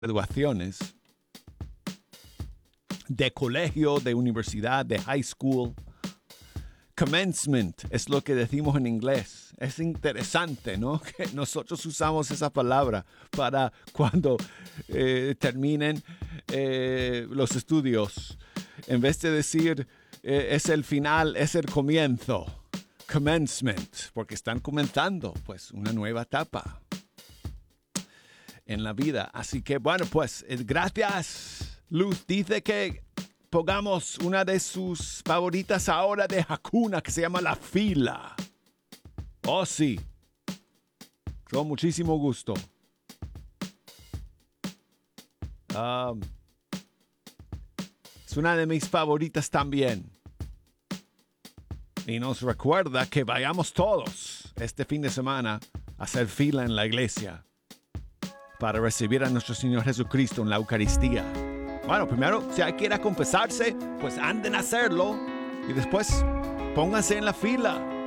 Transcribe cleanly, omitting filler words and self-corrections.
graduaciones de colegio, de universidad, de high school. Commencement es lo que decimos en inglés. Es interesante, ¿no? Que nosotros usamos esa palabra para cuando terminen los estudios. En vez de decir es el final, es el comienzo. Commencement, porque están comenzando pues una nueva etapa en la vida. Así que bueno, pues gracias. Luz dice que pongamos una de sus favoritas ahora de Hakuna, que se llama La Fila. Oh, sí. Con muchísimo gusto. Es una de mis favoritas también. Y nos recuerda que vayamos todos este fin de semana a hacer fila en la iglesia para recibir a nuestro Señor Jesucristo en la Eucaristía. Bueno, primero, si hay que ir a confesarse, pues anden a hacerlo. Y después, pónganse en la fila.